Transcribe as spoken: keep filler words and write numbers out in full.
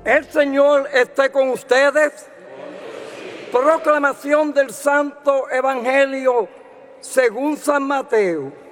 El Señor esté con ustedes. Proclamación del Santo Evangelio según San Mateo.